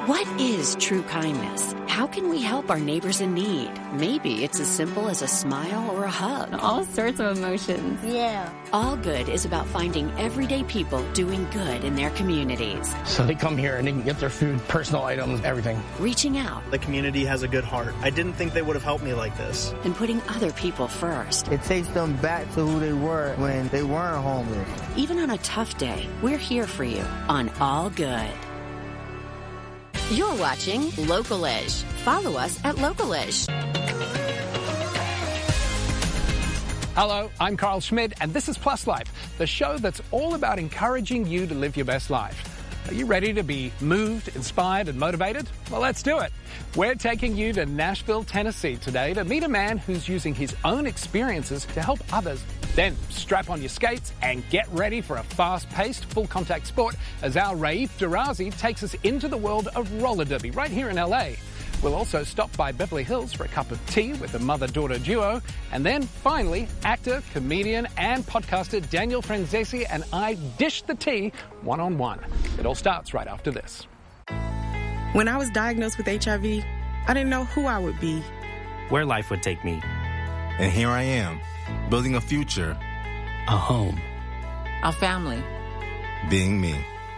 What is true kindness? How can we help our neighbors in need? Maybe it's as simple as a smile or a hug. All sorts of emotions. Yeah. All Good is about finding everyday people doing good in their communities. So they come here and they can get their food, personal items, everything. Reaching out. The community has a good heart. I didn't think they would have helped me like this. And putting other people first. It takes them back to who they were when they weren't homeless. Even on a tough day, we're here for you on All Good. You're watching Local-ish. Follow us at Local-ish. Hello, I'm Carl Schmidt, and this is Plus Life, the show that's all about encouraging you to live your best life. Are you ready to be moved, inspired, and motivated? Well, let's do it. We're taking you to Nashville, Tennessee today to meet a man who's using his own experiences to help others. Then strap on your skates and get ready for a fast-paced, full-contact sport as our Raif Darazi takes us into the world of roller derby right here in LA. We'll also stop by Beverly Hills for a cup of tea with the mother-daughter duo. And then, finally, actor, comedian, and podcaster Daniel Franzese and I dish the tea one-on-one. It all starts right after this. When I was diagnosed with HIV, I didn't know who I would be, where life would take me. And here I am, building a future, a home, a family, being me.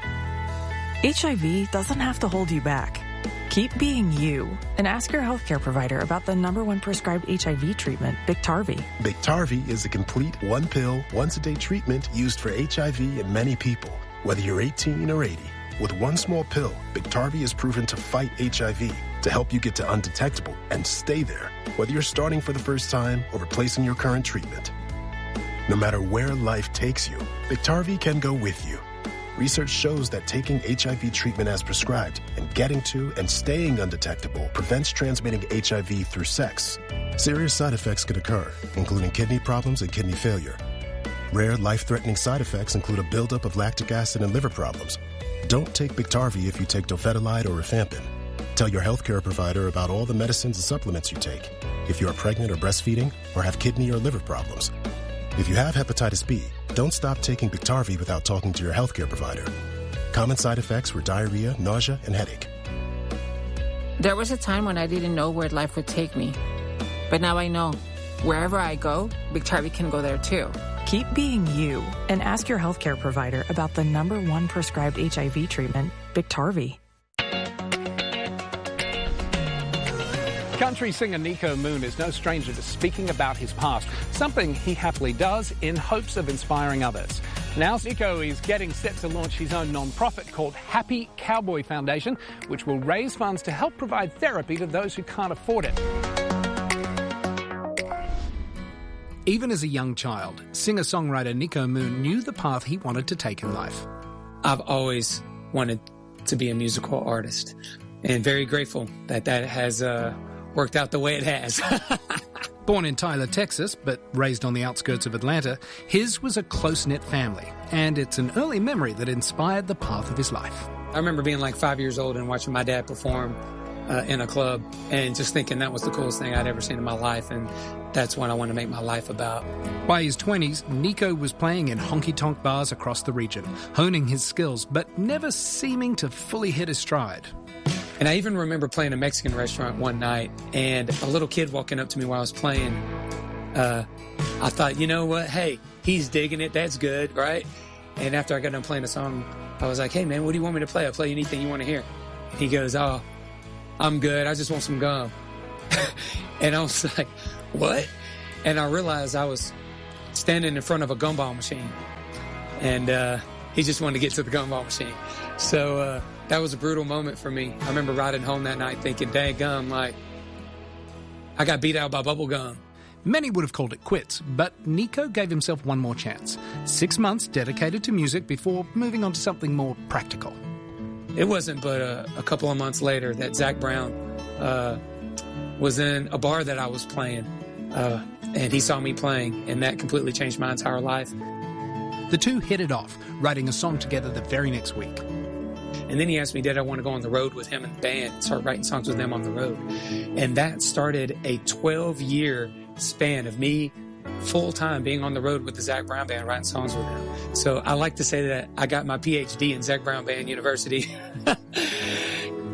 HIV doesn't have to hold you back. Keep being you and ask your healthcare provider about the #1 prescribed HIV treatment, Biktarvy. Biktarvy is a complete one-pill, once-a-day treatment used for HIV in many people, whether you're 18 or 80. With one small pill, Biktarvy is proven to fight HIV, to help you get to undetectable and stay there, whether you're starting for the first time or replacing your current treatment. No matter where life takes you, Biktarvy can go with you. Research shows that taking HIV treatment as prescribed and getting to and staying undetectable prevents transmitting HIV through sex. Serious side effects could occur, including kidney problems and kidney failure. Rare life-threatening side effects include a buildup of lactic acid and liver problems. Don't take Biktarvy if you take Dofetilide or rifampin. Tell your healthcare provider about all the medicines and supplements you take if you are pregnant or breastfeeding or have kidney or liver problems. If you have hepatitis B, don't stop taking Biktarvy without talking to your healthcare provider. Common side effects were diarrhea, nausea, and headache. There was a time when I didn't know where life would take me. But now I know. Wherever I go, Biktarvy can go there too. Keep being you and ask your healthcare provider about the #1 prescribed HIV treatment, Biktarvy. Country singer Nico Moon is no stranger to speaking about his past, something he happily does in hopes of inspiring others. Now Nico is getting set to launch his own non-profit called Happy Cowboy Foundation, which will raise funds to help provide therapy to those who can't afford it. Even as a young child, singer-songwriter Nico Moon knew the path he wanted to take in life. I've always wanted to be a musical artist, and very grateful that has worked out the way it has. Born in Tyler, Texas, but raised on the outskirts of Atlanta, his was a close-knit family, and it's an early memory that inspired the path of his life. I remember being like 5 years old and watching my dad perform in a club and just thinking that was the coolest thing I'd ever seen in my life, and that's what I want to make my life about. By his 20s, Nico was playing in honky-tonk bars across the region, honing his skills, but never seeming to fully hit his stride. And I even remember playing a Mexican restaurant one night, and a little kid walking up to me while I was playing. I thought, you know what? Hey, he's digging it. That's good, right? And after I got done playing the song, I was like, hey, man, what do you want me to play? I'll play anything you want to hear. He goes, oh, I'm good. I just want some gum. And I was like, what? And I realized I was standing in front of a gumball machine. And he just wanted to get to the gumball machine. So that was a brutal moment for me. I remember riding home that night thinking, dang gum, like, I got beat out by bubble gum. Many would have called it quits, but Nico gave himself one more chance. 6 months dedicated to music before moving on to something more practical. It wasn't but a couple of months later that Zach Brown was in a bar that I was playing, and he saw me playing, and that completely changed my entire life. The two hit it off, writing a song together the very next week. And then he asked me, did I want to go on the road with him and the band, start writing songs with them on the road. And that started a 12-year span of me full-time being on the road with the Zach Brown Band, writing songs with them. So I like to say that I got my PhD in Zach Brown Band University.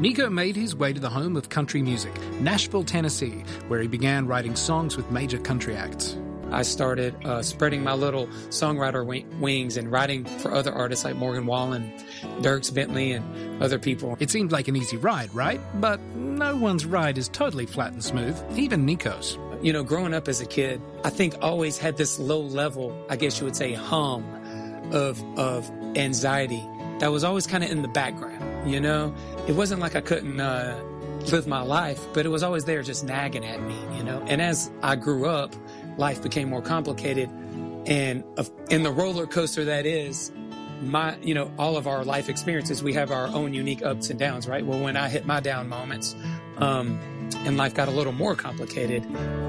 Nico made his way to the home of country music, Nashville, Tennessee, where he began writing songs with major country acts. I started spreading my little songwriter wings and writing for other artists like Morgan Wallen, Dierks Bentley, and other people. It seemed like an easy ride, right? But no one's ride is totally flat and smooth, even Nico's. You know, growing up as a kid, I think always had this low level, I guess you would say, hum of anxiety that was always kind of in the background, you know? It wasn't like I couldn't live my life, but it was always there just nagging at me, you know? And as I grew up, life became more complicated, and in the roller coaster that is all of our life experiences, we have our own unique ups and downs, right? Well, when I hit my down moments, and life got a little more complicated,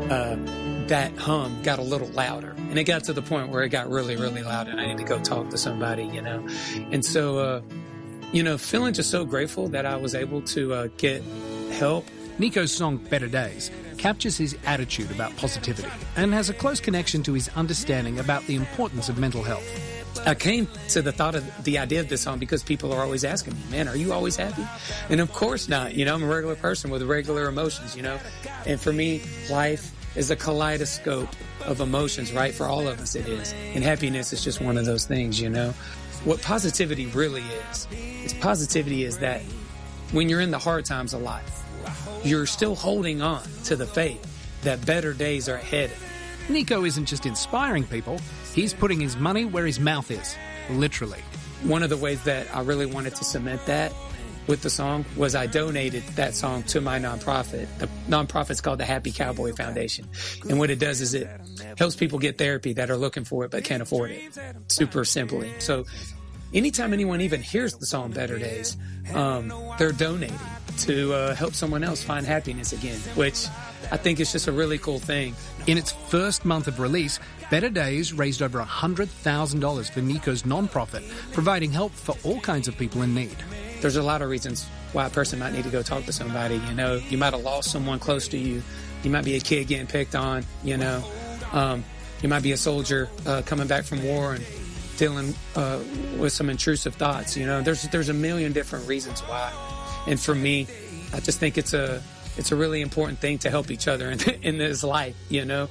that hum got a little louder, and it got to the point where it got really, really loud, and I need to go talk to somebody, you know? And so, feeling just so grateful that I was able to get help. Nico's song Better Days captures his attitude about positivity and has a close connection to his understanding about the importance of mental health. I came to the idea of this song because people are always asking me, man, are you always happy? And of course not. You know, I'm a regular person with regular emotions, you know. And for me, life is a kaleidoscope of emotions, right? For all of us it is. And happiness is just one of those things, you know. What positivity really is positivity is that when you're in the hard times of life, you're still holding on to the faith that better days are ahead. Nico isn't just inspiring people, he's putting his money where his mouth is, literally. One of the ways that I really wanted to cement that with the song was I donated that song to my nonprofit. The nonprofit's called the Happy Cowboy Foundation. And what it does is it helps people get therapy that are looking for it but can't afford it. Super simply. So anytime anyone even hears the song Better Days, they're donating to help someone else find happiness again, which I think is just a really cool thing. In its first month of release, Better Days raised over $100,000 for Nico's nonprofit, providing help for all kinds of people in need. There's a lot of reasons why a person might need to go talk to somebody. You know, you might have lost someone close to you. You might be a kid getting picked on, you know. You might be a soldier coming back from war and dealing with some intrusive thoughts, you know. There's a million different reasons why. And for me, I just think it's a really important thing to help each other in this life, you know.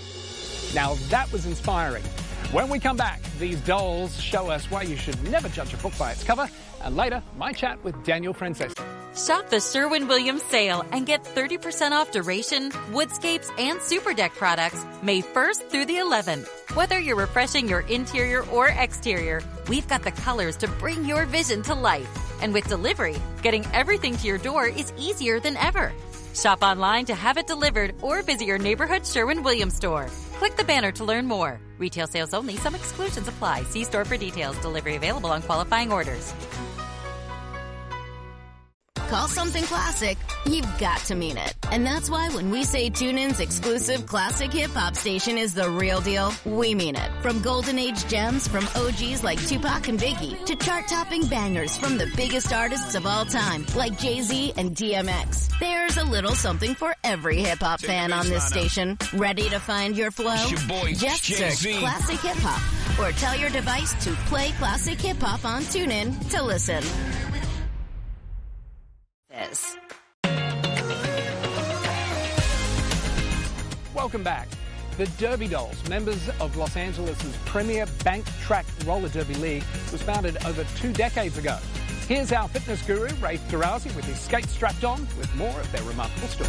Now that was inspiring. When we come back, these dolls show us why you should never judge a book by its cover. And later, my chat with Daniel Francesa. Shop the Sherwin-Williams sale and get 30% off Duration, Woodscapes, and Super Deck products May 1st through the 11th. Whether you're refreshing your interior or exterior, we've got the colors to bring your vision to life. And with delivery, getting everything to your door is easier than ever. Shop online to have it delivered or visit your neighborhood Sherwin-Williams store. Click the banner to learn more. Retail sales only. Some exclusions apply. See store for details. Delivery available on qualifying orders. Call something classic, you've got to mean it. And that's why when we say TuneIn's exclusive classic hip-hop station is the real deal, we mean it. From golden age gems from OGs like Tupac and Biggie to chart-topping bangers from the biggest artists of all time like Jay-Z and DMX. There's a little something for every hip-hop fan on this station. Ready to find your flow? Just search Classic Hip-Hop or tell your device to play Classic Hip-Hop on TuneIn to listen. Welcome back. The Derby Dolls, members of Los Angeles' premier bank track roller derby league, was founded over 2 decades ago. Here's our fitness guru, Rafe Tarazi, with his skates strapped on, with more of their remarkable story.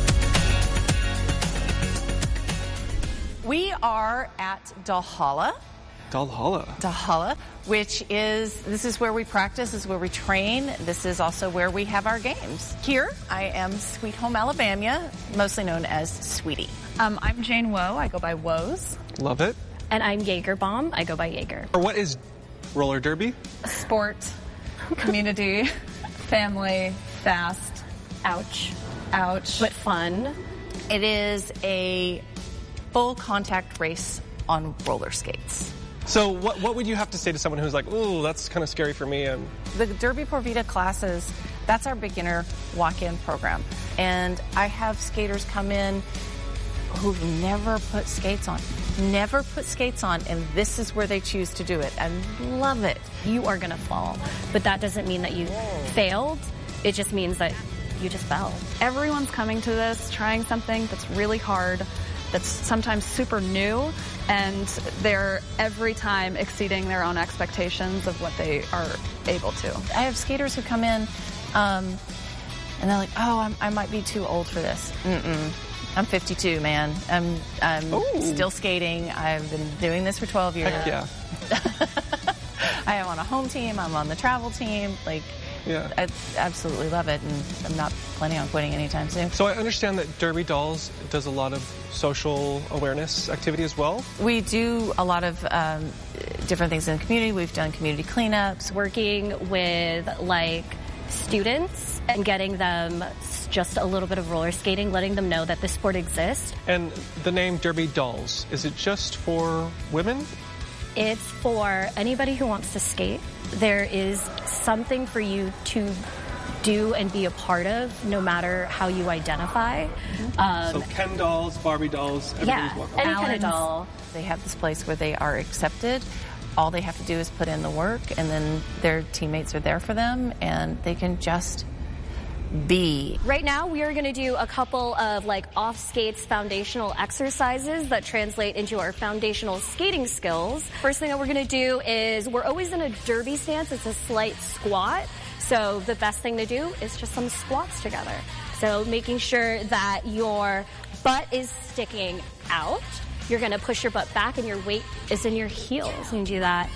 We are at Dalhalla. Dalhalla, which this is where we practice, this is where we train. This is also where we have our games. Here, I am Sweet Home Alabama, mostly known as Sweetie. I'm Jane Woe. I go by Woes. Love it. And I'm Jaeger Bomb. I go by Jaeger. Or what is roller derby? Sport, community, family, fast. Ouch. But fun. It is a full contact race on roller skates. So what would you have to say to someone who's like, ooh, that's kind of scary for me? The Derby Por Vida classes, that's our beginner walk-in program. And I have skaters come in who've never put skates on, and this is where they choose to do it. I love it. You are going to fall, but that doesn't mean that you failed. It just means that you just fell. Everyone's coming to this, trying something that's really hard, that's sometimes super new, and they're every time exceeding their own expectations of what they are able to. I have skaters who come in and they're like, oh, I might be too old for this. I'm 52, man. I'm still skating. I've been doing this for 12 years. Heck yeah. I am on a home team. I'm on the travel team. Like, yeah. I absolutely love it, and I'm not planning on quitting anytime soon. So I understand that Derby Dolls does a lot of social awareness activity as well? We do a lot of different things in the community. We've done community cleanups. Working with, like, students and getting them just a little bit of roller skating, letting them know that this sport exists. And the name Derby Dolls, is it just for women? It's for anybody who wants to skate. There is something for you to do and be a part of, no matter how you identify. So Ken dolls, Barbie dolls, everybody's welcome. Any kind of doll. They have this place where they are accepted. All they have to do is put in the work, and then their teammates are there for them, and they can just be. Right now, we are going to do a couple of off skates foundational exercises that translate into our foundational skating skills. First thing that we're going to do is we're always in a derby stance. It's a slight squat. So the best thing to do is just some squats together. So making sure that your butt is sticking out. You're going to push your butt back and your weight is in your heels. You can do that,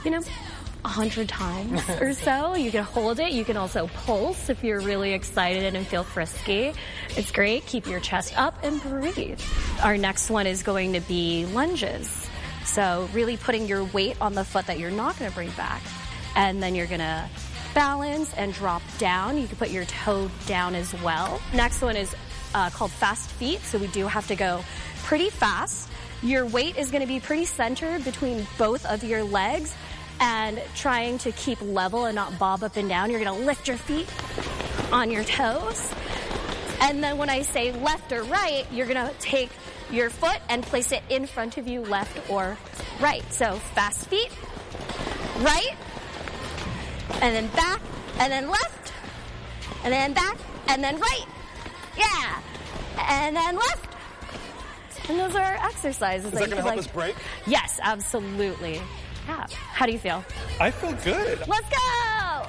100 times or so. You can hold it. You can also pulse if you're really excited and feel frisky. It's great. Keep your chest up and breathe. Our next one is going to be lunges. So really putting your weight on the foot that you're not going to bring back. And then you're going to balance and drop down. You can put your toe down as well. Next one is called fast feet. So we do have to go pretty fast. Your weight is going to be pretty centered between both of your legs, and trying to keep level and not bob up and down. You're going to lift your feet on your toes. And then when I say left or right, you're going to take your foot and place it in front of you, left or right. So fast feet, right, and then back, and then left, and then back, and then right. Yeah. And then left. And those are our exercises. Is that going to help us break? Yes, absolutely. Yeah. How do you feel? I feel good. Let's go!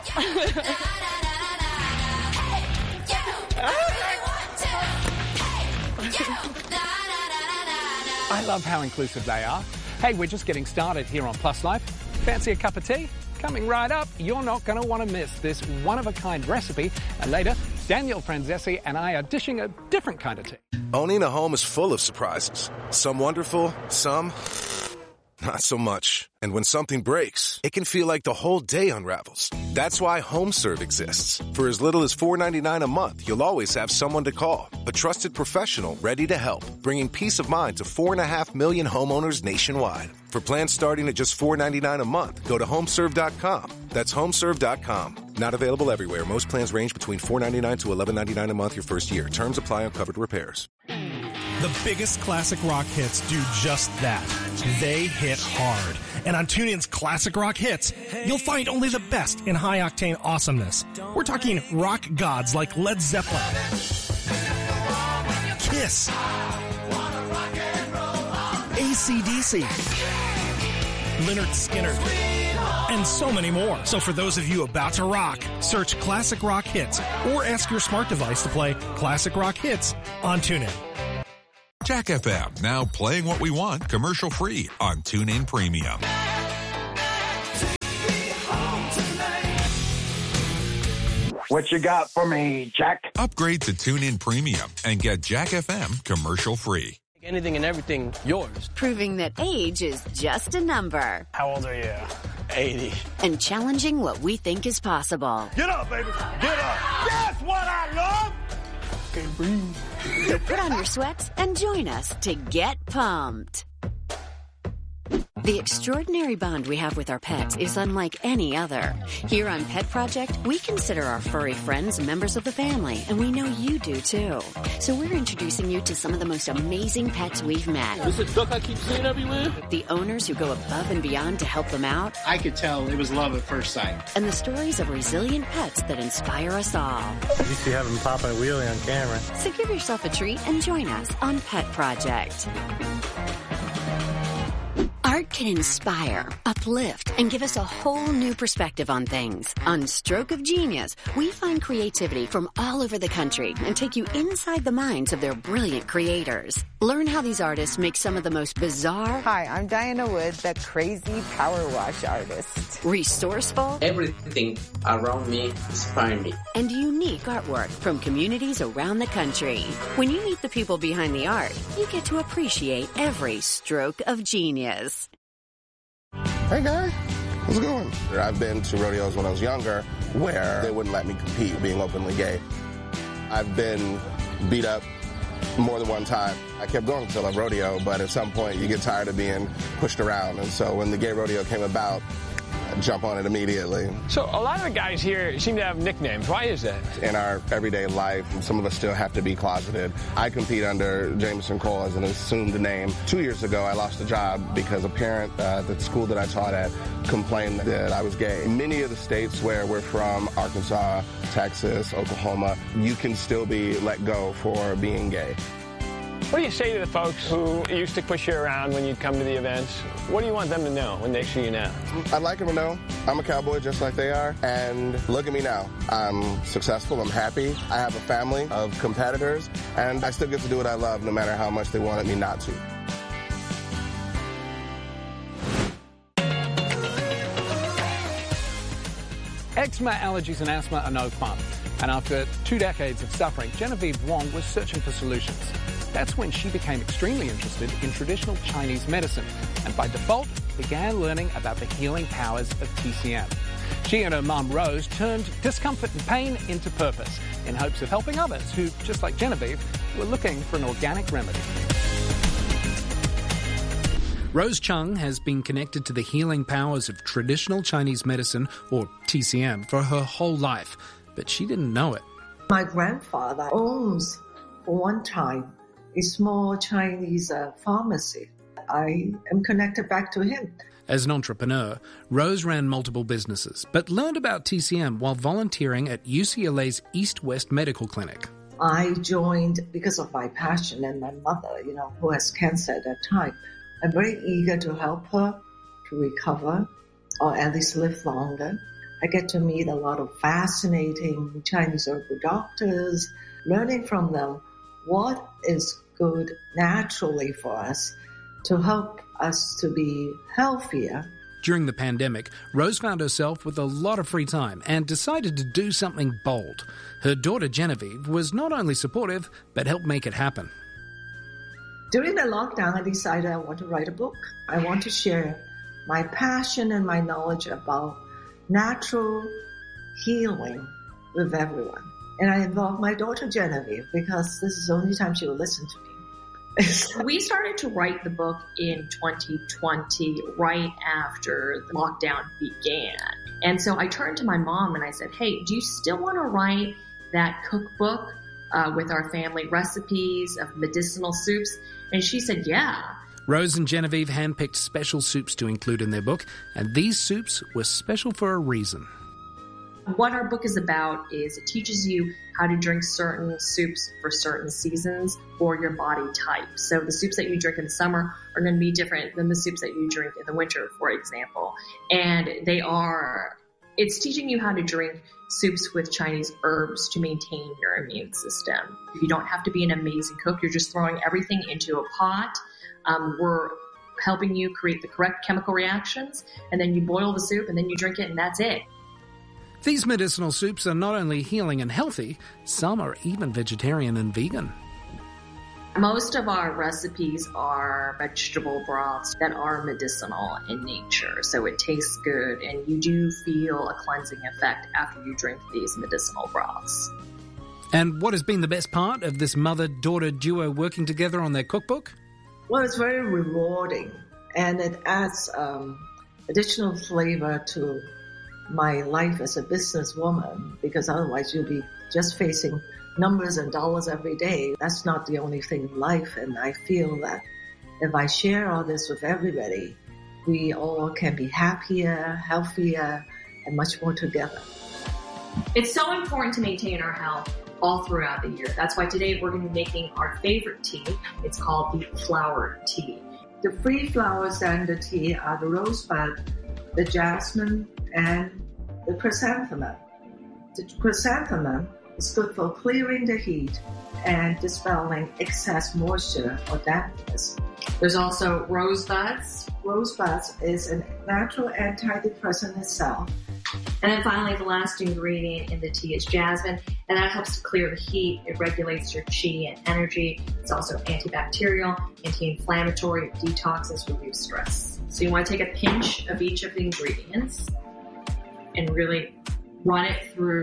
I love how inclusive they are. Hey, we're just getting started here on Plus Life. Fancy a cup of tea? Coming right up, you're not going to want to miss this one-of-a-kind recipe. And later, Daniel Franzesi and I are dishing a different kind of tea. Owning a home is full of surprises. Some wonderful, some not so much. And when something breaks, it can feel like the whole day unravels. That's why HomeServe exists. For as little as $4.99 a month, you'll always have someone to call. A trusted professional ready to help, bringing peace of mind to 4.5 million homeowners nationwide. For plans starting at just $4.99 a month, go to HomeServe.com. That's HomeServe.com. Not available everywhere. Most plans range between $4.99 to $11.99 a month your first year. Terms apply on covered repairs. The biggest classic rock hits do just that. They hit hard. And on TuneIn's Classic Rock Hits, you'll find only the best in high-octane awesomeness. We're talking rock gods like Led Zeppelin, Kiss, AC/DC, Lynyrd Skynyrd, and so many more. So for those of you about to rock, search Classic Rock Hits or ask your smart device to play Classic Rock Hits on TuneIn. Jack FM, now playing what we want commercial-free on TuneIn Premium. What you got for me, Jack? Upgrade to TuneIn Premium and get Jack FM commercial-free. Anything and everything yours. Proving that age is just a number. How old are you? 80. And challenging what we think is possible. Get up, baby. Get up. That's what I love. Okay, breathe. So put on your sweats and join us to get pumped. The extraordinary bond we have with our pets is unlike any other. Here on Pet Project, we consider our furry friends members of the family, and we know you do too. So we're introducing you to some of the most amazing pets we've met. This is a duck I keep seeing everywhere? The owners who go above and beyond to help them out. I could tell it was love at first sight. And the stories of resilient pets that inspire us all. You see having Papa and Wheelie on camera. So give yourself a treat and join us on Pet Project. Art can inspire, uplift, and give us a whole new perspective on things. On Stroke of Genius, we find creativity from all over the country and take you inside the minds of their brilliant creators. Learn how these artists make some of the most bizarre... Hi, I'm Diana Wood, the crazy power wash artist. Resourceful... Everything around me inspires me. And unique artwork from communities around the country. When you meet the people behind the art, you get to appreciate every stroke of genius. Hey guys, how's it going? I've been to rodeos when I was younger where they wouldn't let me compete being openly gay. I've been beat up more than one time. I kept going until a rodeo, but at some point you get tired of being pushed around. And so when the gay rodeo came about, I jump on it immediately. So a lot of the guys here seem to have nicknames. Why is that? In our everyday life, some of us still have to be closeted. I compete under Jameson Cole as an assumed name. 2 years ago, I lost a job because a parent at the school that I taught at complained that I was gay. In many of the states where we're from, Arkansas, Texas, Oklahoma, you can still be let go for being gay. What do you say to the folks who used to push you around when you'd come to the events? What do you want them to know when they see you now? I'd like them to know I'm a cowboy just like they are, and look at me now. I'm successful, I'm happy, I have a family of competitors, and I still get to do what I love no matter how much they wanted me not to. Eczema, allergies and asthma are no fun. And after 2 decades of suffering, Genevieve Wong was searching for solutions. That's when she became extremely interested in traditional Chinese medicine and by default began learning about the healing powers of TCM. She and her mum Rose turned discomfort and pain into purpose in hopes of helping others who, just like Genevieve, were looking for an organic remedy. Rose Chung has been connected to the healing powers of traditional Chinese medicine, or TCM, for her whole life, but she didn't know it. My grandfather owns, for one time, a small Chinese pharmacy. I am connected back to him. As an entrepreneur, Rose ran multiple businesses, but learned about TCM while volunteering at UCLA's East-West Medical Clinic. I joined because of my passion and my mother, who has cancer at that time. I'm very eager to help her to recover or at least live longer. I get to meet a lot of fascinating Chinese herbal doctors, learning from them what is good naturally for us to help us to be healthier. During the pandemic, Rose found herself with a lot of free time and decided to do something bold. Her daughter Genevieve was not only supportive, but helped make it happen. During the lockdown, I decided I want to write a book. I want to share my passion and my knowledge about natural healing with everyone. And I involved my daughter Genevieve because this is the only time she will listen to me. We started to write the book in 2020, right after the lockdown began. And so I turned to my mom and I said, hey, do you still want to write that cookbook with our family recipes of medicinal soups? And she said, yeah. Rose and Genevieve handpicked special soups to include in their book, and these soups were special for a reason. What our book is about is it teaches you how to drink certain soups for certain seasons for your body type. So the soups that you drink in the summer are going to be different than the soups that you drink in the winter, for example. And it's teaching you how to drink soups with Chinese herbs to maintain your immune system. You don't have to be an amazing cook. You're just throwing everything into a pot. We're helping you create the correct chemical reactions, and then you boil the soup, and then you drink it, and that's it. These medicinal soups are not only healing and healthy, some are even vegetarian and vegan. Most of our recipes are vegetable broths that are medicinal in nature, so it tastes good, and you do feel a cleansing effect after you drink these medicinal broths. And what has been the best part of this mother-daughter duo working together on their cookbook? Well, it's very rewarding And it adds additional flavor to my life as a businesswoman, because otherwise you'll be just facing numbers and dollars every day. That's not the only thing in life. And I feel that if I share all this with everybody, we all can be happier, healthier, and much more together. It's so important to maintain our health all throughout the year. That's why today we're going to be making our favorite tea. It's called the flower tea. The 3 flowers in the tea are the rosebud, the jasmine, and the chrysanthemum. The chrysanthemum is good for clearing the heat and dispelling excess moisture or dampness. There's also rosebuds. Rosebuds is a natural antidepressant itself. And then finally, the last ingredient in the tea is jasmine, and that helps to clear the heat. It regulates your qi and energy. It's also antibacterial, anti-inflammatory, detoxes, reduce stress. So you want to take a pinch of each of the ingredients and really run it through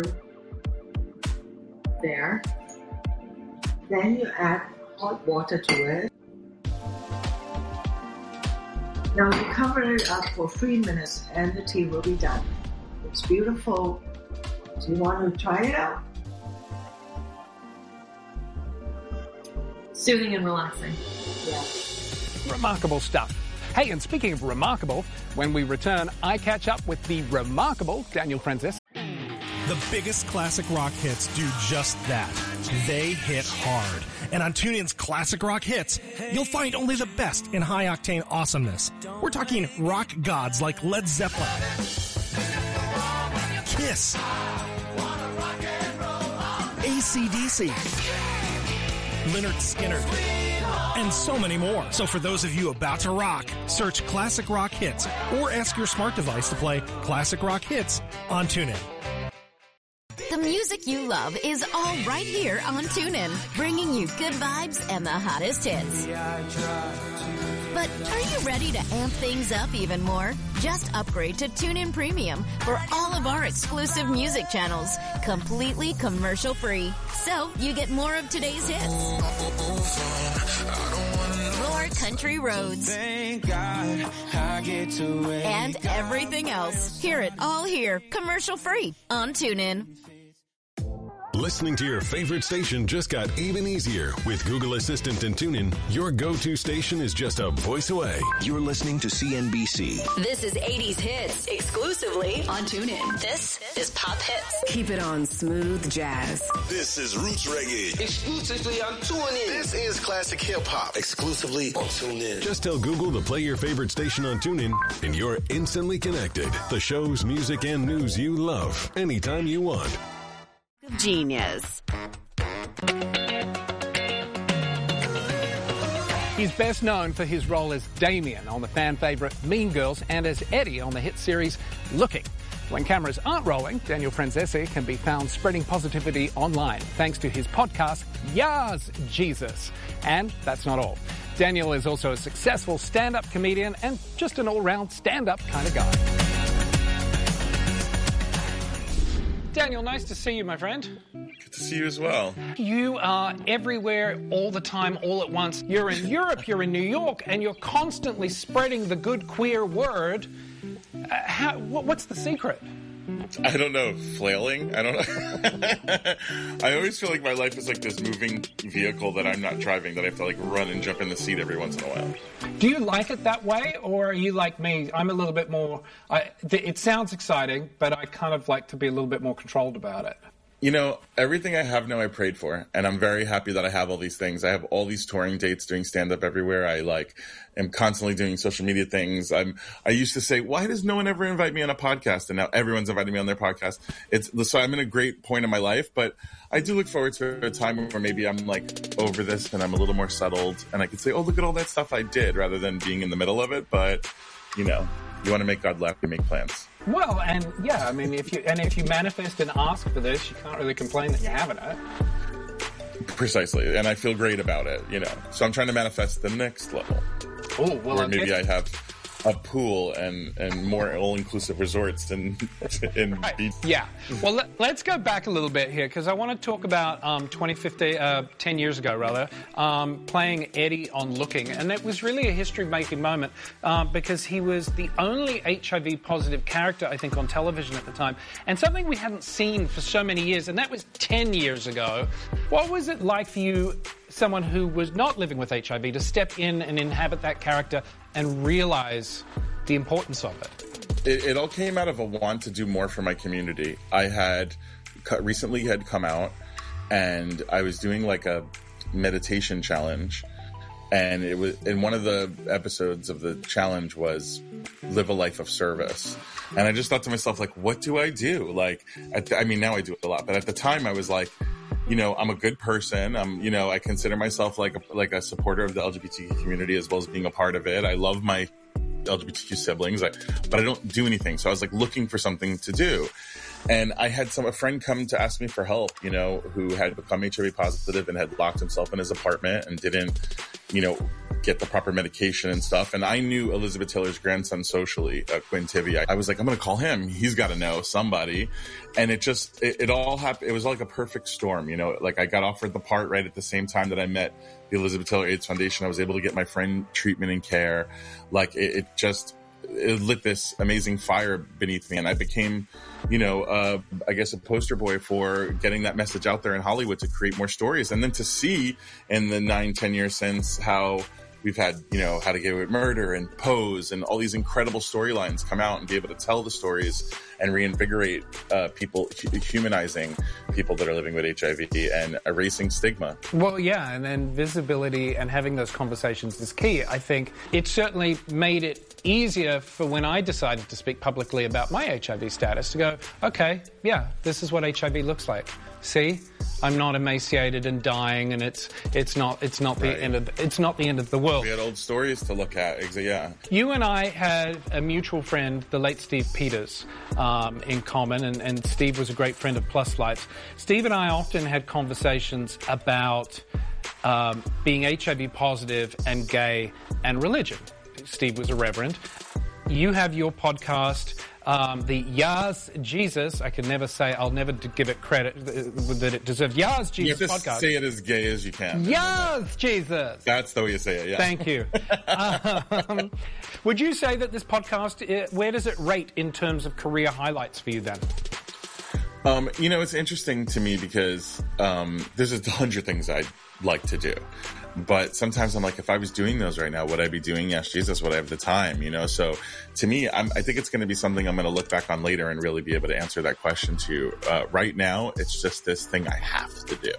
there. Then you add hot water to it. Now you cover it up for 3 minutes and the tea will be done. It's beautiful. Do you want to try it out? Soothing and relaxing. Yeah. Remarkable stuff. Hey, and speaking of remarkable, when we return, I catch up with the remarkable Daniel Franzese. The biggest classic rock hits do just that. They hit hard. And on TuneIn's Classic Rock Hits, you'll find only the best in high-octane awesomeness. We're talking rock gods like Led Zeppelin, Kiss, AC/DC, Lynyrd Skynyrd, and so many more. So for those of you about to rock, search Classic Rock Hits or ask your smart device to play Classic Rock Hits on TuneIn. The music you love is all right here on TuneIn, bringing you good vibes and the hottest hits. But are you ready to amp things up even more? Just upgrade to TuneIn Premium for all of our exclusive music channels, completely commercial-free. So you get more of today's hits, more country roads, and everything else. Hear it all here, commercial-free on TuneIn. Listening to your favorite station just got even easier. With Google Assistant and TuneIn, your go-to station is just a voice away. You're listening to CNBC. This is 80s Hits, exclusively on TuneIn. This is Pop Hits. Keep it on smooth jazz. This is Roots Reggae, exclusively on TuneIn. This is Classic Hip Hop, exclusively on TuneIn. Just tell Google to play your favorite station on TuneIn, and you're instantly connected. The shows, music, and news you love, anytime you want. Genius. He's best known for his role as Damien on the fan favourite Mean Girls and as Eddie on the hit series Looking. When cameras aren't rolling, Daniel Franzese can be found spreading positivity online thanks to his podcast, Yas Jesus. And that's not all. Daniel is also a successful stand-up comedian and just an all-round stand-up kind of guy. Daniel, nice to see you, my friend. Good to see you as well. You are everywhere, all the time, all at once. You're in Europe, you're in New York, and you're constantly spreading the good queer word. What's the secret? I don't know. Flailing? I don't know. I always feel like my life is like this moving vehicle that I'm not driving, that I have to like run and jump in the seat every once in a while. Do you like it that way, or are you like me? I'm a little bit more... it sounds exciting, but I kind of like to be a little bit more controlled about it. You know, everything I have now I prayed for, and I'm very happy that I have all these things. I have all these touring dates, doing stand-up everywhere. I am constantly doing social media things. I used to say, why does no one ever invite me on a podcast? And now everyone's inviting me on their podcast. So I'm in a great point in my life, but I do look forward to a time where maybe I'm like over this and I'm a little more settled, and I can say, oh, look at all that stuff I did, rather than being in the middle of it. But, you know, you want to make God laugh, you make plans. Well, and yeah, I mean, if you manifest and ask for this, you can't really complain that you haven't it. Precisely, and I feel great about it, you know. So I'm trying to manifest the next level. Oh, well, or maybe I have a pool and more all-inclusive resorts in beach. Yeah. Well, let's go back a little bit here, because I want to talk about 10 years ago, rather, playing Eddie on Looking. And it was really a history-making moment because he was the only HIV-positive character, I think, on television at the time, and something we hadn't seen for so many years, and that was 10 years ago. What was it like for you, someone who was not living with HIV, to step in and inhabit that character and realize the importance of it? It all came out of a want to do more for my community. I had recently come out, and I was doing like a meditation challenge, and it was in one of the episodes of the challenge was live a life of service. And I just thought to myself, like, what do I do? Like, I mean, now I do it a lot, but at the time I was like, you know, I'm a good person. I consider myself like a supporter of the LGBTQ community as well as being a part of it. I love my LGBTQ siblings, but I don't do anything. So I was like looking for something to do. And I had a friend come to ask me for help, you know, who had become HIV positive and had locked himself in his apartment and didn't, you know, get the proper medication and stuff. And I knew Elizabeth Taylor's grandson socially, Quinn Tivy. I was like, I'm going to call him. He's got to know somebody. And it all happened. It was like a perfect storm, you know, like I got offered the part right at the same time that I met the Elizabeth Taylor AIDS Foundation. I was able to get my friend treatment and care. Like it lit this amazing fire beneath me. And I became, you know, I guess a poster boy for getting that message out there in Hollywood to create more stories. And then to see in the 9-10 years since how we've had, you know, How to Get Away with Murder and Pose and all these incredible storylines come out and be able to tell the stories and reinvigorate people, humanizing people that are living with HIV and erasing stigma. Well, yeah, and then visibility and having those conversations is key. I think it certainly made it easier for when I decided to speak publicly about my HIV status to go, okay, yeah, this is what HIV looks like. See, I'm not emaciated and dying, and it's not the end of the world. We had old stories to look at. Yeah. You and I had a mutual friend, the late Steve Peters, in common, and Steve was a great friend of Plus Life. Steve and I often had conversations about being HIV positive and gay and religion. Steve was a reverend. You have your podcast, the Yas Jesus. I'll never give it credit that it deserves. Yas Jesus podcast. You have to say it as gay as you can. Yas Jesus. That's the way you say it, yeah. Thank you. Would you say that this podcast, where does it rate in terms of career highlights for you then? You know, it's interesting to me because there's 100 things I'd like to do. But sometimes I'm like, if I was doing those right now, would I be doing Yes Jesus? Would I have the time? You know, so to me, I think it's going to be something I'm going to look back on later and really be able to answer that question to you. Right now, it's just this thing I have to do.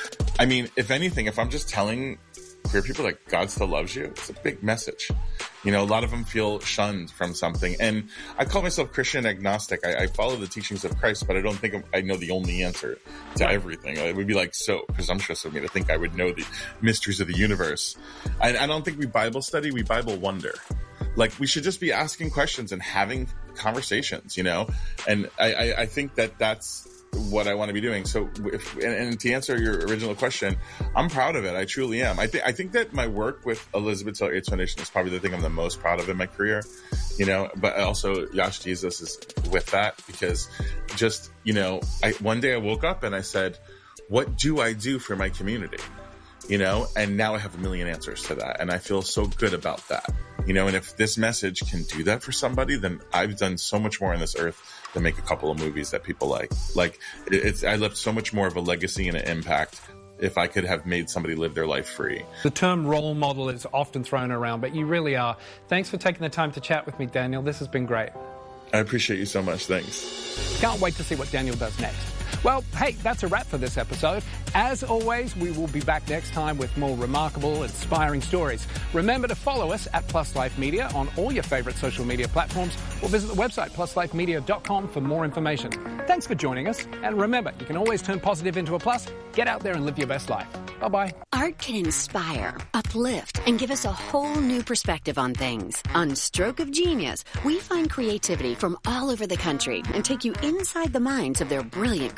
I mean, if anything, if I'm just telling queer people that God still loves you, it's a big message. You know, a lot of them feel shunned from something. And I call myself Christian agnostic. I follow the teachings of Christ, but I don't think I know the only answer to everything. It would be like so presumptuous of me to think I would know the mysteries of the universe. I don't think we Bible study, we Bible wonder. Like, we should just be asking questions and having conversations, you know? And I think that's what I want to be doing. So and to answer your original question, I'm proud of it. I truly am. I think that my work with Elizabeth Taylor AIDS Foundation is probably the thing I'm the most proud of in my career, you know, but also Yas Jesus is with that because just, you know, one day I woke up and I said, what do I do for my community? You know, and now I have a million answers to that. And I feel so good about that, you know, and if this message can do that for somebody, then I've done so much more on this earth than make a couple of movies that people like. Like, I left so much more of a legacy and an impact if I could have made somebody live their life free. The term role model is often thrown around, but you really are. Thanks for taking the time to chat with me, Daniel. This has been great. I appreciate you so much. Thanks. Can't wait to see what Daniel does next. Well, hey, that's a wrap for this episode. As always, we will be back next time with more remarkable, inspiring stories. Remember to follow us at Plus Life Media on all your favorite social media platforms or visit the website pluslifemedia.com for more information. Thanks for joining us. And remember, you can always turn positive into a plus. Get out there and live your best life. Bye-bye. Art can inspire, uplift, and give us a whole new perspective on things. On Stroke of Genius, we find creativity from all over the country and take you inside the minds of their brilliant creators.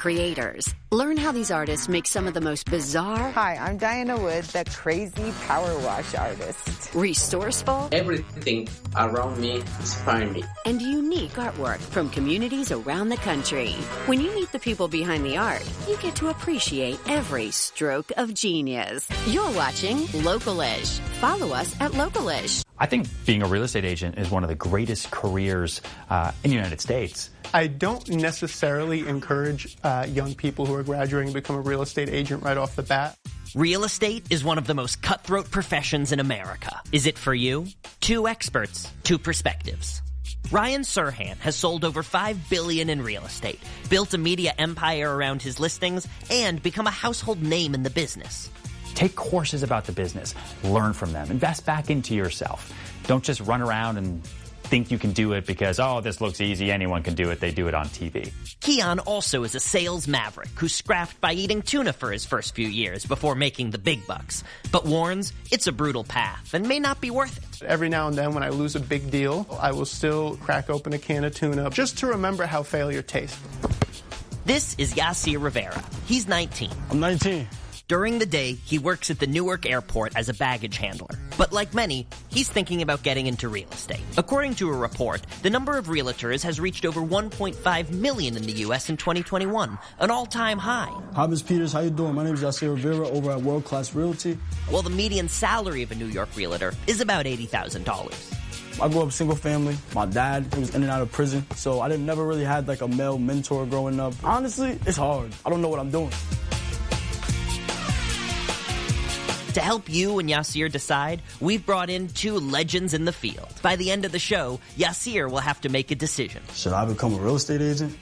creators. Learn how these artists make some of the most bizarre... Hi, I'm Diana Wood, the crazy power wash artist. Resourceful... Everything around me inspires me. And unique artwork from communities around the country. When you meet the people behind the art, you get to appreciate every stroke of genius. You're watching Local-ish. Follow us at Local-ish. I think being a real estate agent is one of the greatest careers in the United States. I don't necessarily encourage young people who are graduating to become a real estate agent right off the bat. Real estate is one of the most cutthroat professions in America. Is it for you? 2 experts, 2 perspectives. Ryan Serhant has sold over $5 billion in real estate, built a media empire around his listings, and become a household name in the business. Take courses about the business, learn from them, invest back into yourself. Don't just run around and think you can do it because, oh, this looks easy, anyone can do it, they do it on TV. Keon also is a sales maverick who scrapped by eating tuna for his first few years before making the big bucks, but warns it's a brutal path and may not be worth it. Every now and then when I lose a big deal, I will still crack open a can of tuna just to remember how failure tastes. This is Yasir Rivera. He's 19. I'm 19. During the day, he works at the Newark airport as a baggage handler. But like many, he's thinking about getting into real estate. According to a report, the number of realtors has reached over 1.5 million in the U.S. in 2021, an all-time high. Hi, Ms. Peters. How you doing? My name is Yasir Rivera over at World Class Realty. While the median salary of a New York realtor is about $80,000. I grew up single family. My dad, he was in and out of prison, so I never really had like a male mentor growing up. Honestly, it's hard. I don't know what I'm doing. To help you and Yasir decide, we've brought in 2 legends in the field. By the end of the show, Yasir will have to make a decision. Should I become a real estate agent?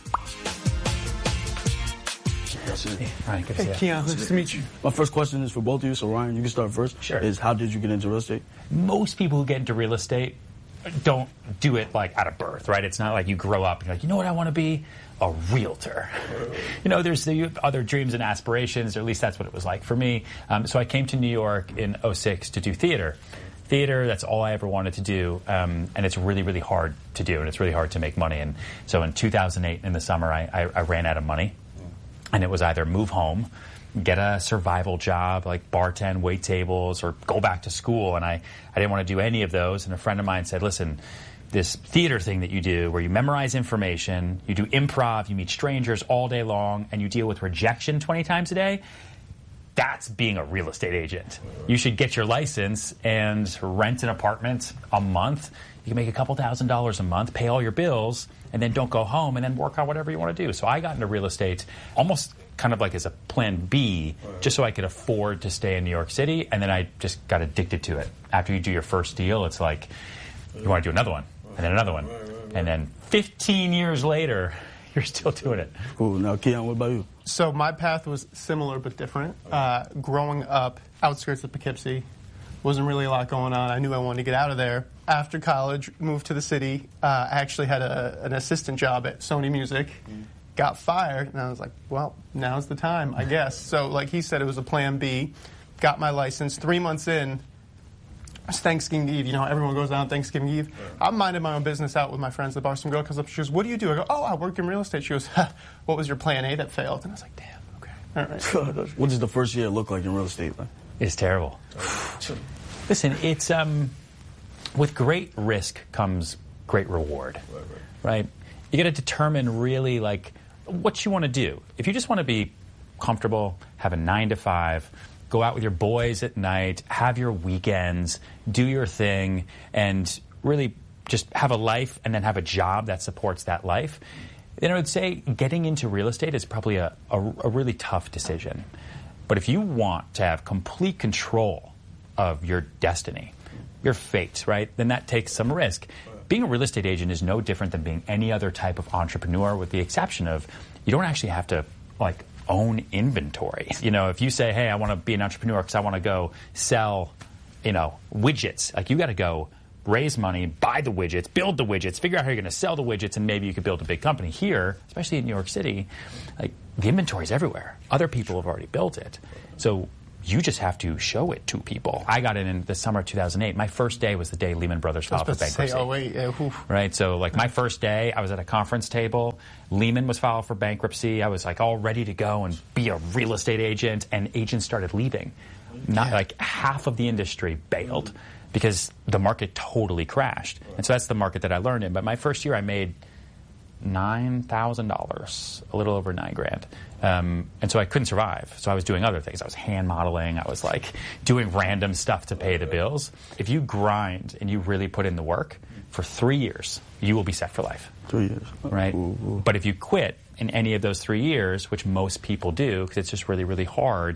Hey, Ryan, good to see you. Keon, nice to meet you. My first question is for both of you, so Ryan, you can start first. Sure. Is how did you get into real estate? Most people who get into real estate don't do it like out of birth, right? It's not like you grow up and you're like, you know what I want to be? A realtor. You know, there's the other dreams and aspirations, or at least that's what it was like for me. So I came to New York in 2006 to do theater. Theater, that's all I ever wanted to do, and it's really, really hard to do, and it's really hard to make money. And so in 2008, in the summer, I ran out of money, and it was either move home, get a survival job, like bartend, wait tables, or go back to school. And I didn't want to do any of those. And a friend of mine said, listen, this theater thing that you do where you memorize information, you do improv, you meet strangers all day long, and you deal with rejection 20 times a day, that's being a real estate agent. You should get your license and rent an apartment a month. You can make a couple $1,000s a month, pay all your bills, and then don't go home and then work on whatever you want to do. So I got into real estate almost kind of like as a plan B, just so I could afford to stay in New York City, and then I just got addicted to it. After you do your first deal, it's like, you want to do another one. And then another one. And then 15 years later, you're still doing it. Cool. Now, Keon, what about you? So my path was similar but different. Growing up, outskirts of Poughkeepsie, wasn't really a lot going on. I knew I wanted to get out of there. After college, moved to the city. I actually had an assistant job at Sony Music. Got fired, and I was like, well, now's the time, I guess. So like he said, it was a plan B. Got my license. 3 months in, it's Thanksgiving Eve. You know, everyone goes out on Thanksgiving Eve. I'm minding my own business out with my friends. The bar, some girl comes up. She goes, what do you do? I go, oh, I work in real estate. She goes, what was your plan A that failed? And I was like, damn, okay. All right. What does the first year look like in real estate? It's terrible. Listen, it's with great risk comes great reward, right? You got to determine really like what you want to do. If you just want to be comfortable, have a 9 to 5, go out with your boys at night, have your weekends, do your thing, and really just have a life and then have a job that supports that life, then I would say getting into real estate is probably a really tough decision. But if you want to have complete control of your destiny, your fate, right, then that takes some risk. Being a real estate agent is no different than being any other type of entrepreneur, with the exception of you don't actually have to, like, own inventory. You know, if you say, hey, I want to be an entrepreneur because I want to go sell, you know, widgets, like you got to go raise money, buy the widgets, build the widgets, figure out how you're going to sell the widgets, and maybe you could build a big company. Here, especially in New York City, like the inventory is everywhere. Other people have already built it. So you just have to show it to people. I got in the summer of 2008. My first day was the day Lehman Brothers filed for bankruptcy. Right, so like my first day, I was at a conference table. Lehman was filed for bankruptcy. I was like all ready to go and be a real estate agent, and agents started leaving. Not like half of the industry bailed because the market totally crashed. And so that's the market that I learned in. But my first year, I made $9,000, a little over $9,000. And so I couldn't survive. So I was doing other things. I was hand modeling. I was like doing random stuff to pay the bills. If you grind and you really put in the work for 3 years, you will be set for life. 3 years. Right? Ooh. But if you quit in any of those 3 years, which most people do, because it's just really, really hard,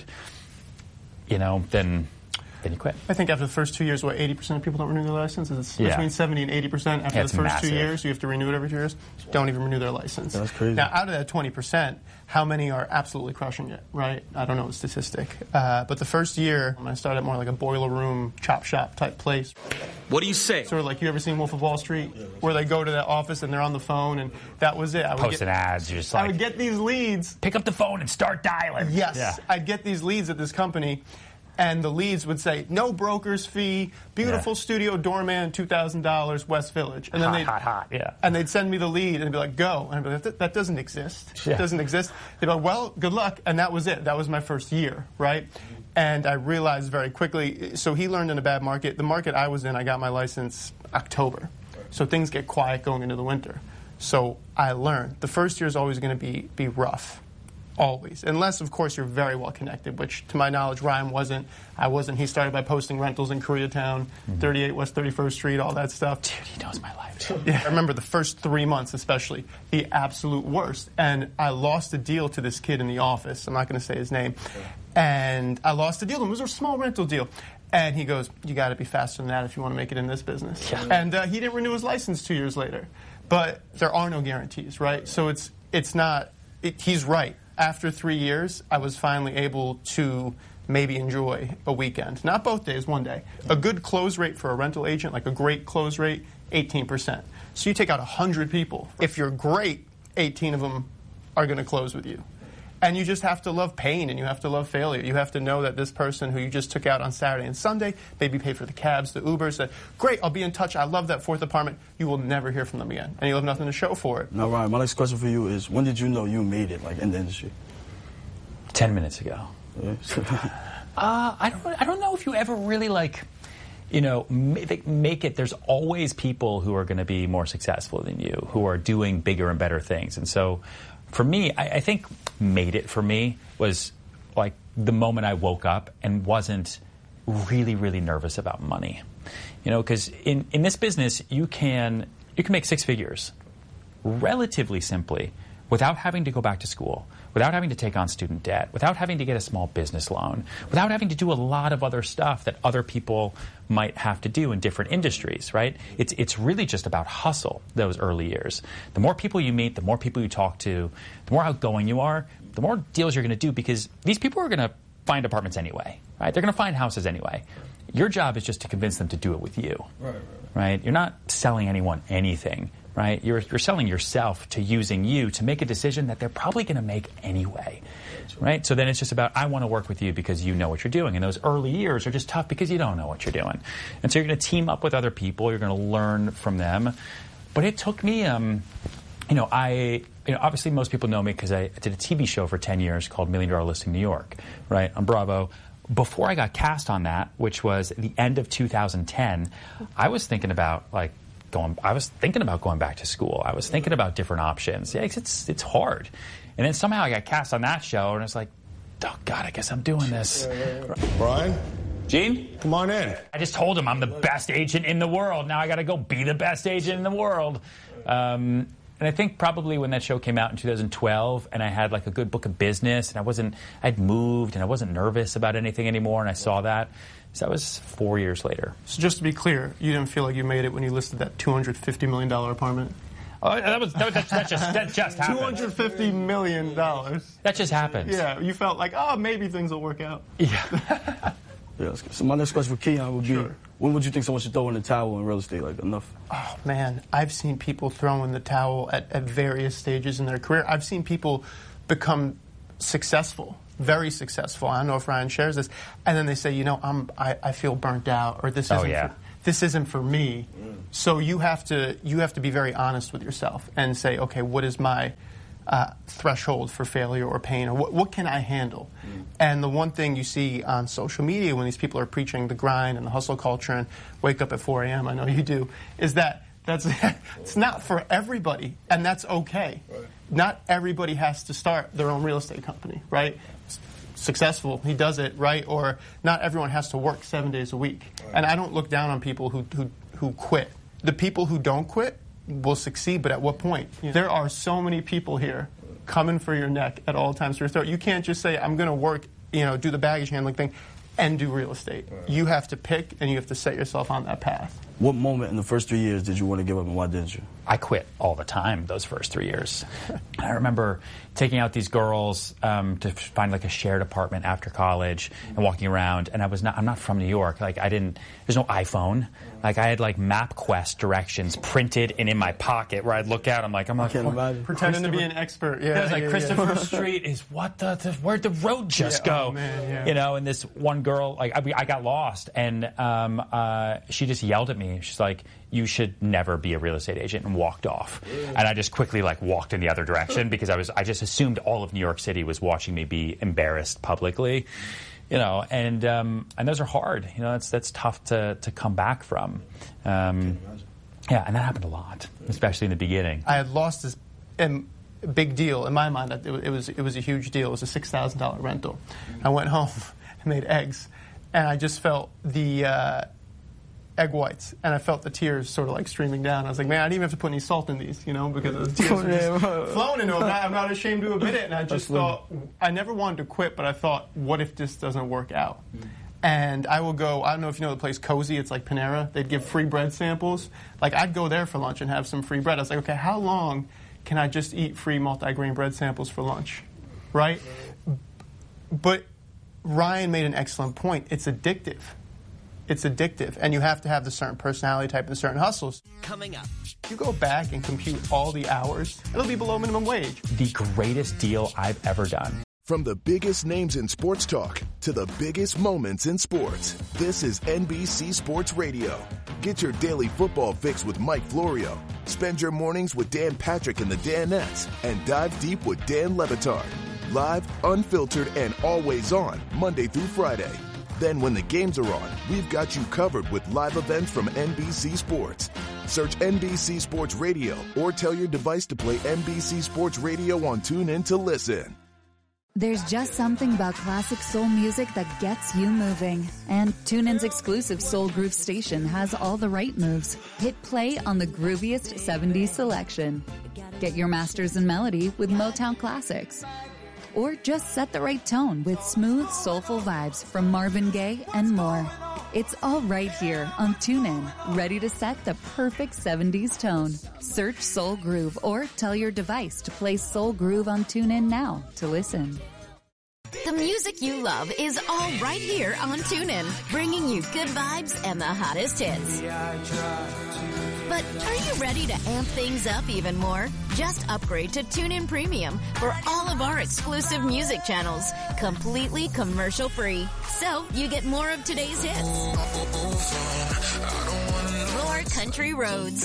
you know, then you quit. I think after the first 2 years, 80% of people don't renew their license? It's between 70 and 80%. After the first massive. 2 years, you have to renew it every 2 years. Don't even renew their license. That's crazy. Now, out of that 20%, how many are absolutely crushing it, right? I don't know the statistic. But the first year, I started more like a boiler room, chop shop type place. What do you say? Sort of like, you ever seen Wolf of Wall Street? Where they go to that office and they're on the phone, and that was it. Posting ads, you're just like, I would get these leads. Pick up the phone and start dialing. Yes. Yeah. I'd get these leads at this company, and the leads would say, no broker's fee, beautiful studio doorman, $2,000, West Village. And then and they'd send me the lead and be like, go. And I'd be like, that doesn't exist. It doesn't exist. They'd be like, well, good luck. And that was it. That was my first year, right? And I realized very quickly, so he learned in a bad market. The market I was in, I got my license October. So things get quiet going into the winter. So I learned. The first year is always going to be rough. Always. Unless, of course, you're very well connected, which, to my knowledge, Ryan wasn't. I wasn't. He started by posting rentals in Koreatown, 38 West 31st Street, all that stuff. Dude, he knows my life. Yeah. I remember the first 3 months, especially, the absolute worst. And I lost a deal to this kid in the office. I'm not going to say his name. And I lost a deal to him. It was a small rental deal. And he goes, you got to be faster than that if you want to make it in this business. Yeah. And he didn't renew his license 2 years later. But there are no guarantees, right? So it's not. He's right. After 3 years, I was finally able to maybe enjoy a weekend. Not both days, one day. A good close rate for a rental agent, like a great close rate, 18%. So you take out 100 people. If you're great, 18 of them are going to close with you. And you just have to love pain, and you have to love failure. You have to know that this person who you just took out on Saturday and Sunday, maybe pay for the cabs, the Ubers, said, great, I'll be in touch. I love that fourth apartment. You will never hear from them again, and you'll have nothing to show for it. Now, Ryan, my next question for you is, when did you know you made it, like, in the industry? 10 minutes ago. Yeah. I don't know if you ever really, like, you know, make it. There's always people who are going to be more successful than you, who are doing bigger and better things. And so for me, I think made it for me was like the moment I woke up and wasn't really, really nervous about money. You know, because in this business, you can make six figures relatively simply without having to go back to school, without having to take on student debt, without having to get a small business loan, without having to do a lot of other stuff that other people might have to do in different industries, right? It's really just about hustle those early years. The more people you meet, the more people you talk to, the more outgoing you are, the more deals you're going to do, because these people are going to find apartments anyway, right? They're going to find houses anyway. Your job is just to convince them to do it with you, right? You're not selling anyone anything, right? You're selling yourself to using you to make a decision that they're probably going to make anyway, right? So then it's just about, I want to work with you because you know what you're doing. And those early years are just tough because you don't know what you're doing. And so you're going to team up with other people. You're going to learn from them. But it took me, obviously most people know me because I did a TV show for 10 years called $1 Million Listing New York, right, on Bravo. Before I got cast on that, which was the end of 2010, I was thinking about going back to school. I was thinking about different options. Yeah, it's hard. And then somehow I got cast on that show, and it's like, oh God, I guess I'm doing this. Brian? Gene? Come on in. I just told him I'm the best agent in the world. Now I got to go be the best agent in the world. And I think probably when that show came out in 2012 and I had like a good book of business and I'd moved and I wasn't nervous about anything anymore, and I saw that. So that was 4 years later. So just to be clear, you didn't feel like you made it when you listed that $250 million apartment? Oh, that just happened. $250 million. That just happened. Yeah, you felt like, maybe things will work out. Yeah. Yeah, so my next question for Keon would be, when would you think someone should throw in the towel in real estate? Like, enough? Oh, man, I've seen people throw in the towel at various stages in their career. I've seen people become successful very successful. I don't know if Ryan shares this. And then they say, I feel burnt out, or this isn't for me. So you have to be very honest with yourself and say, okay, what is my threshold for failure or pain, or what can I handle? And the one thing you see on social media when these people are preaching the grind and the hustle culture and wake up at 4 a.m., I know you do, is it's not for everybody, and that's okay. Right. Not everybody has to start their own real estate company, right? Successful, he does it, right? Or not everyone has to work 7 days a week. Right. And I don't look down on people who quit. The people who don't quit will succeed, but at what point? There are so many people here coming for your neck at all times. You can't just say, I'm going to work, do the baggage handling thing and do real estate. Right. You have to pick, and you have to set yourself on that path. What moment in the first 3 years did you want to give up, and why didn't you? I quit all the time those first 3 years. I remember taking out these girls to find like a shared apartment after college and walking around, and I'm not from New York. There's no iPhone. Like, I had like MapQuest directions printed and in my pocket where I'd look out. I'm like, pretending to be an expert. Yeah, it was like Christopher Street is where'd the road just go? Oh, man, yeah. And this one girl, I got lost, and she just yelled at me. She's like, you should never be a real estate agent, and walked off. And I just quickly walked in the other direction because I just assumed all of New York City was watching me be embarrassed publicly. And those are hard. That's tough to come back from. And that happened a lot, especially in the beginning. I had lost this big deal in my mind. It was a huge deal. It was a $6,000 rental. I went home and made eggs, and I just felt the egg whites, and I felt the tears sort of streaming down. I was like, man, I didn't even have to put any salt in these, because the tears were just flowing into them. I'm not ashamed to admit it, and I just thought, I never wanted to quit, but I thought, what if this doesn't work out? And I will go, I don't know if you know the place Cozy, it's like Panera. They'd give free bread samples. I'd go there for lunch and have some free bread. I was like, okay, how long can I just eat free multi-grain bread samples for lunch, right? But Ryan made an excellent point. It's addictive. It's addictive, and you have to have the certain personality type and the certain hustles. Coming up. You go back and compute all the hours, it'll be below minimum wage. The greatest deal I've ever done. From the biggest names in sports talk to the biggest moments in sports, this is NBC Sports Radio. Get your daily football fix with Mike Florio. Spend your mornings with Dan Patrick and the Danettes, and dive deep with Dan Le Batard. Live, unfiltered, and always on, Monday through Friday. Then when the games are on, we've got you covered with live events from NBC Sports. Search NBC Sports Radio or tell your device to play NBC Sports Radio on TuneIn to listen. There's just something about classic soul music that gets you moving. And TuneIn's exclusive Soul Groove station has all the right moves. Hit play on the grooviest 70s selection. Get your masters in melody with Motown Classics. Or just set the right tone with smooth, soulful vibes from Marvin Gaye and more. It's all right here on TuneIn, ready to set the perfect 70s tone. Search Soul Groove or tell your device to play Soul Groove on TuneIn now to listen. The music you love is all right here on TuneIn, bringing you good vibes and the hottest hits. But are you ready to amp things up even more? Just upgrade to TuneIn Premium for all of our exclusive music channels, completely commercial-free. So you get more of today's hits, more country roads,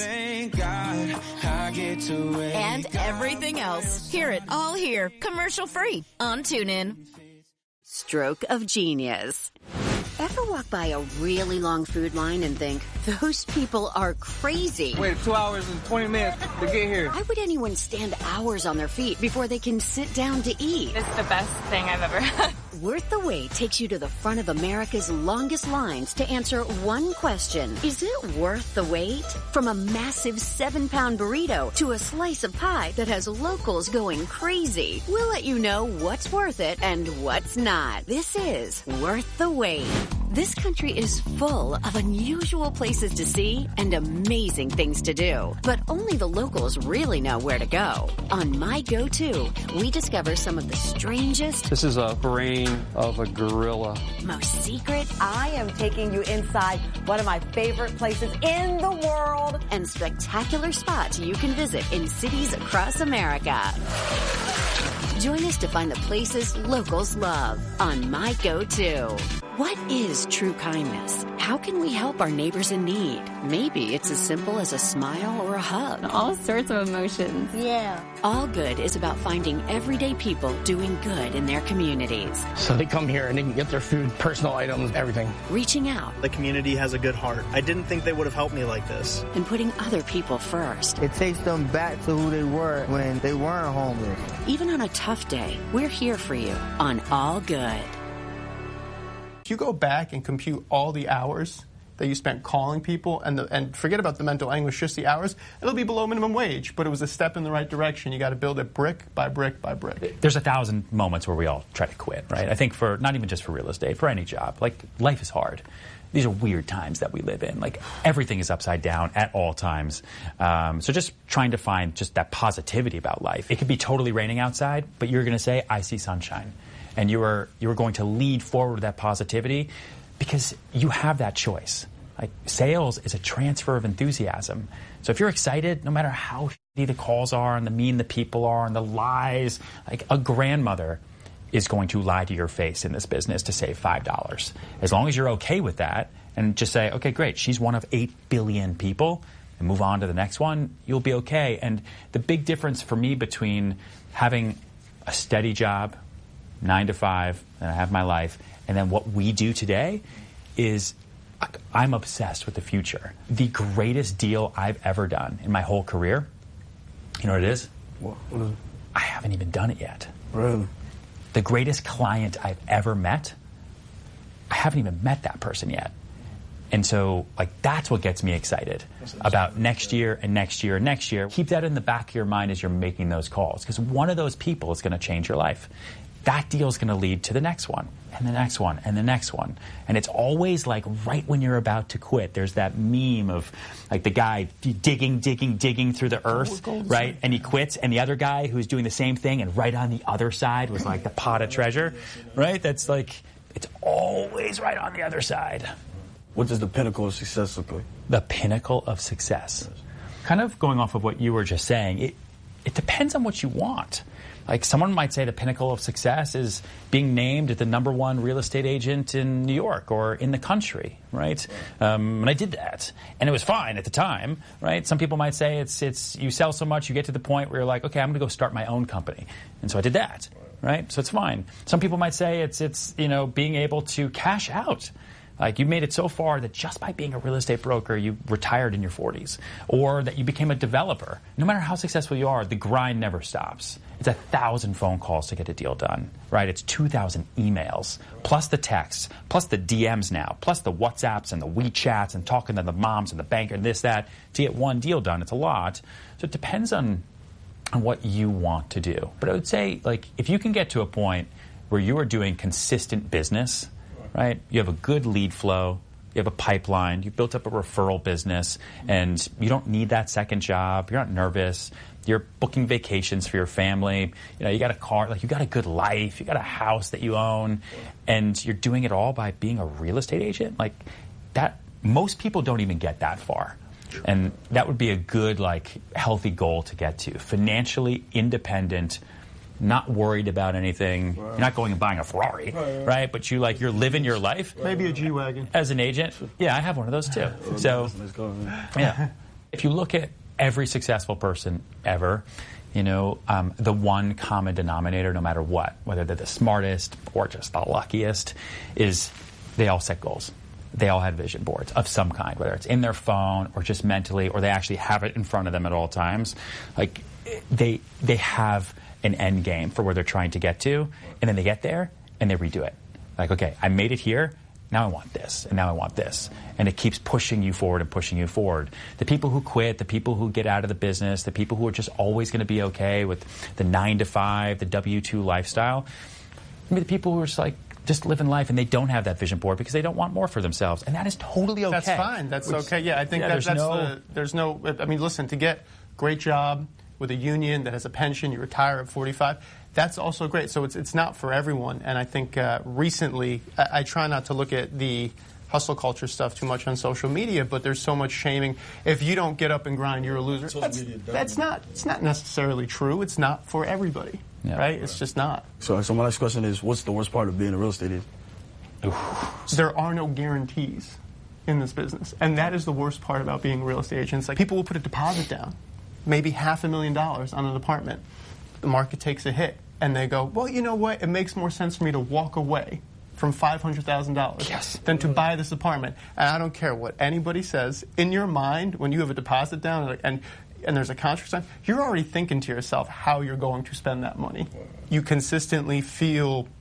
and everything else. Hear it all here, commercial-free on TuneIn. Stroke of genius. Ever walk by a really long food line and think, those people are crazy? Wait 2 hours and 20 minutes to get here. Why would anyone stand hours on their feet before they can sit down to eat? It's the best thing I've ever had. Worth the Wait takes you to the front of America's longest lines to answer one question. Is it worth the wait? From a massive 7-pound burrito to a slice of pie that has locals going crazy. We'll let you know what's worth it and what's not. This is Worth the Wait. This country is full of unusual places to see and amazing things to do. But only the locals really know where to go. On My Go-To, we discover some of the strangest... This is a brain of a gorilla. Most secret... I am taking you inside one of my favorite places in the world. And spectacular spots you can visit in cities across America. Join us to find the places locals love on My Go-To. What is true kindness? How can we help our neighbors in need? Maybe it's as simple as a smile or a hug. All sorts of emotions. Yeah. All Good is about finding everyday people doing good in their communities. So they come here and they can get their food, personal items, everything. Reaching out. The community has a good heart. I didn't think they would have helped me like this. And putting other people first. It takes them back to who they were when they weren't homeless. Even on a tough day, we're here for you on All Good. If you go back and compute all the hours that you spent calling people and forget about the mental anguish, just the hours, it'll be below minimum wage, but it was a step in the right direction. You got to build it brick by brick by brick. There's 1,000 moments where we all try to quit, right? I think for not even just for real estate, for any job, like life is hard. These are weird times that we live in. Like everything is upside down at all times. So just trying to find just that positivity about life. It could be totally raining outside, but you're going to say, I see sunshine. And you are going to lead forward with that positivity because you have that choice. Like sales is a transfer of enthusiasm. So if you're excited, no matter how shitty the calls are and the mean the people are and the lies, like a grandmother is going to lie to your face in this business to save $5. As long as you're okay with that and just say, okay, great, she's one of 8 billion people, and move on to the next one, you'll be okay. And the big difference for me between having a steady job, 9 to 5, and I have my life, and then what we do today is I'm obsessed with the future. The greatest deal I've ever done in my whole career, you know what it is? What is it? I haven't even done it yet. Really? The greatest client I've ever met, I haven't even met that person yet. And so, like, that's what gets me excited about next year and next year and next year. Keep that in the back of your mind as you're making those calls, because one of those people is going to change your life. That deal is going to lead to the next one, and the next one, and the next one. And it's always like right when you're about to quit. There's that meme of like the guy digging through the earth, right? And he quits, and the other guy who's doing the same thing, and right on the other side was like the pot of treasure, right? That's like, it's always right on the other side. What does the pinnacle of success look like? The pinnacle of success. Kind of going off of what you were just saying, it depends on what you want. Like someone might say the pinnacle of success is being named the #1 real estate agent in New York or in the country, right? And I did that, and it was fine at the time, right? Some people might say it's you sell so much, you get to the point where you're like, okay, I'm going to go start my own company, and so I did that, right? So it's fine. Some people might say it's being able to cash out. Like you made it so far that just by being a real estate broker, you retired in your 40s, or that you became a developer. No matter how successful you are, the grind never stops. It's 1,000 phone calls to get a deal done, right? It's 2,000 emails, plus the texts, plus the DMs now, plus the WhatsApps and the WeChats and talking to the moms and the banker and this, that, to get one deal done. It's a lot. So it depends on what you want to do. But I would say, like, if you can get to a point where you are doing consistent business, right? You have a good lead flow, you have a pipeline, you built up a referral business, and you don't need that second job. You're not nervous. You're booking vacations for your family. You got a car, like you got a good life, you got a house that you own, and you're doing it all by being a real estate agent. Like that, most people don't even get that far. And that would be a good, like, healthy goal to get to. Financially independent, not worried about anything. Right. You're not going and buying a Ferrari, right? But you're living your life. Maybe a G-Wagon. As an agent. Yeah, I have one of those too. So, yeah. If you look at every successful person ever, the one common denominator, no matter what, whether they're the smartest or just the luckiest, is they all set goals. They all had vision boards of some kind, whether it's in their phone or just mentally, or they actually have it in front of them at all times. Like they have an end game for where they're trying to get to, and then they get there and they redo it. Like, okay, I made it here, now I want this, and now I want this. And it keeps pushing you forward and pushing you forward. The people who quit, the people who get out of the business, the people who are just always going to be okay with the 9 to 5, the W-2 lifestyle, the people who are just living life and they don't have that vision board because they don't want more for themselves. And that is totally okay. That's fine. That's okay. Yeah, I think listen, to get great job with a union that has a pension, you retire at 45, that's also great. So it's not for everyone. And I think recently, I try not to look at the hustle culture stuff too much on social media, but there's so much shaming. If you don't get up and grind, you're a loser. It's not necessarily true. It's not for everybody. right? It's just not. So my next question is, what's the worst part of being a real estate agent? There are no guarantees in this business, and that is the worst part about being a real estate agent. It's like people will put a deposit down, maybe $500,000 on an apartment. The market takes a hit, and they go, well, you know what? It makes more sense for me to walk away from $500,000 than to buy this apartment. And I don't care what anybody says. In your mind, when you have a deposit down and there's a contract signed, you're already thinking to yourself how you're going to spend that money. You consistently feel